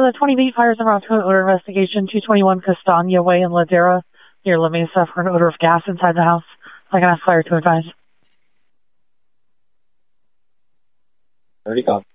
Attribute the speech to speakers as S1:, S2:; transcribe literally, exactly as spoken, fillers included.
S1: the twenty B fires and route to an odor investigation, two twenty-one Castagna Way in Ladera, near La Mesa, for an odor of gas inside the house. I can ask fire to advise.
S2: Already gone.